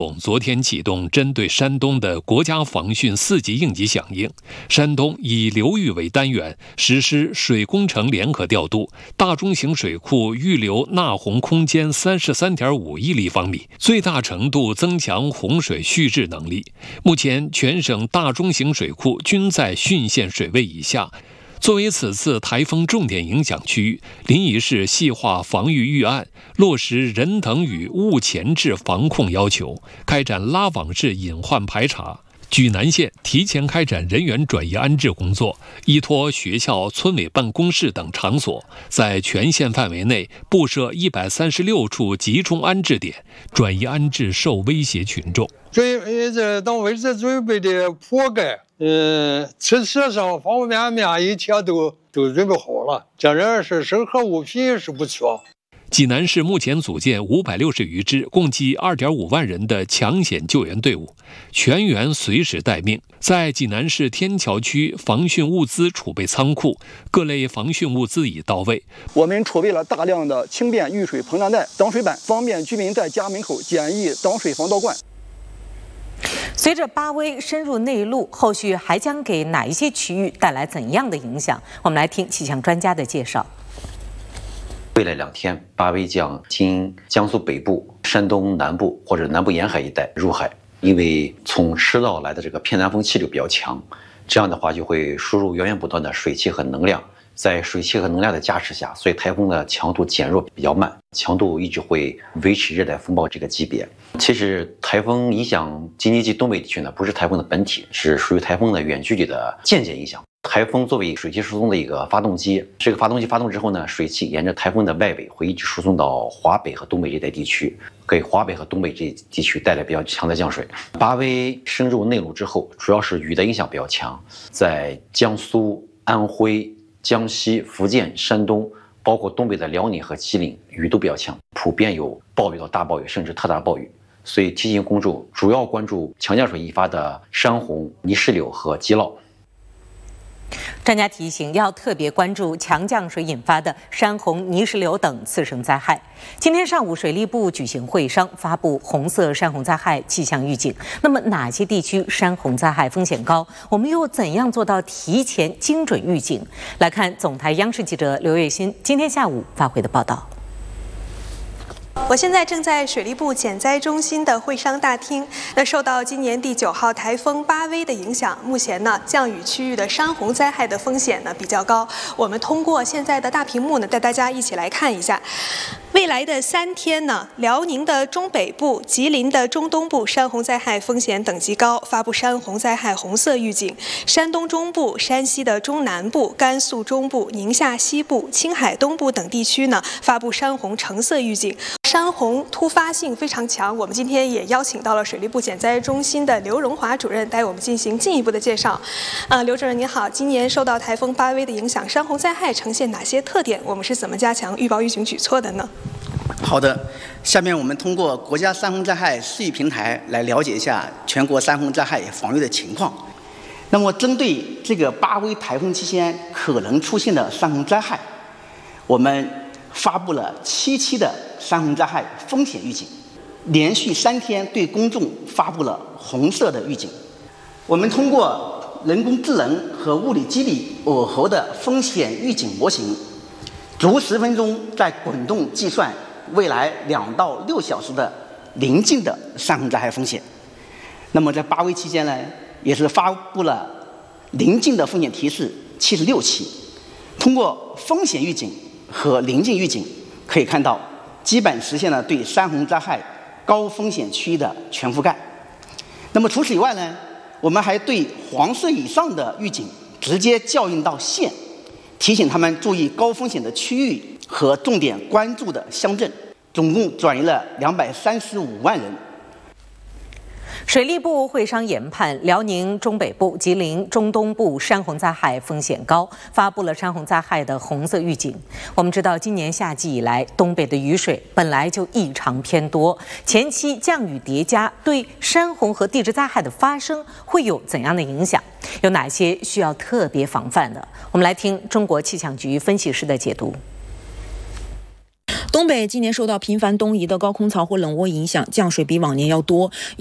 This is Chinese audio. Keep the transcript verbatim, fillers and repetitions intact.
昨天启动针对山东的国家防汛四级应急响应，山东以流域为单元，实施水工程联合调度，大中型水库预留纳洪空间三十三点五亿立方米，最大程度增强洪水蓄滞能力。目前，全省大中型水库均在汛线水位以下。作为此次台风重点影响区域，临沂市细化防御预案，落实人等与物前置防控要求，开展拉网式隐患排查。莒南县提前开展人员转移安置工作，依托学校、村委办公室等场所，在全县范围内布设一百三十六处集中安置点，转移安置受威胁群众。 准这党委这准备的铺盖，嗯，吃车上方方面面一切都都准备好了，这人是生活物品是不缺。 济南市目前组建五百六十余支，共计二点五万人的抢险救援队伍，全员随时待命。在济南市天桥区防汛物资储备仓库，各类防汛物资已到位。 我们储备了大量的轻便遇水膨胀袋、挡水板，方便居民在家门口简易挡水防盗罐。 随着巴威深入内陆，后续还将给哪一些区域带来怎样的影响？我们来听气象专家的介绍。 未来两天，巴威将经江苏北部、山东南部或者南部沿海一带入海，因为从赤道来的这个偏南风气流比较强，这样的话就会输入源源不断的水汽和能量，在水汽和能量的加持下，所以台风的强度减弱比较慢，强度一直会维持热带风暴这个级别。其实台风影响京津冀东北地区呢，不是台风的本体，是属于台风的远距离的间接影响。台风作为水汽输送的一个发动机，这个发动机发动之后呢，水汽沿着台风的外围会一直输送到华北和东北这带地区，给华北和东北这地区带来比较强的降水。巴威深入内陆之后，主要是雨的影响比较强，在江苏、安徽、江西、福建、山东，包括东北的辽宁和吉林，雨都比较强，普遍有暴雨到大暴雨，甚至特大暴雨。所以提醒公众主要关注强降水引发的山洪、泥石流和积涝。 专家提醒，要特别关注强降水引发的山洪、泥石流等次生灾害。今天上午，水利部举行会商，发布红色山洪灾害气象预警。那么，哪些地区山洪灾害风险高？我们又怎样做到提前精准预警？来看总台央视记者刘月欣今天下午发回的报道。 我现在正在水利部减灾中心的会商大厅。那受到今年第九号台风巴威的影响，目前呢降雨区域的山洪灾害的风险呢比较高。我们通过现在的大屏幕呢，带大家一起来看一下。未来的三天呢，辽宁的中北部、吉林的中东部山洪灾害风险等级高，发布山洪灾害红色预警；山东中部、山西的中南部、甘肃中部、宁夏西部、青海东部等地区呢，发布山洪橙色预警。山洪突发性非常强，我们今天也邀请到了水利部减灾中心的刘荣华主任，带我们进行进一步的介绍。啊，刘主任您好，今年受到台风巴威的影响，山洪灾害呈现哪些特点？我们是怎么加强预报预警举措的呢？ 好的，下面我们通过国家山洪灾害示意平台来了解一下全国山洪灾害防御的情况。那么，针对这个巴威台风期间可能出现的山洪灾害，我们发布了七期的山洪灾害风险预警，连续三天对公众发布了红色的预警。我们通过人工智能和物理机理耦合的风险预警模型，逐十分钟在滚动计算未来两到六小时的临近的山洪灾害风险。那么在巴威期间呢，也是发布了临近的风险提示七十六期。通过风险预警和临近预警，可以看到基本实现了对山洪灾害高风险区域的全覆盖。那么除此以外呢，我们还对黄色以上的预警直接校印到县，提醒他们注意高风险的区域和重点关注的乡镇，总共转移了两百三十五万人。 水利部会商研判，辽宁中北部、吉林中东部山洪灾害风险高，发布了山洪灾害的红色预警。我们知道，今年夏季以来，东北的雨水本来就异常偏多，前期降雨叠加，对山洪和地质灾害的发生会有怎样的影响？有哪些需要特别防范的？我们来听中国气象局分析师的解读。 东东北今年受到频繁东移的高空槽或冷涡影响，降水比往年要多。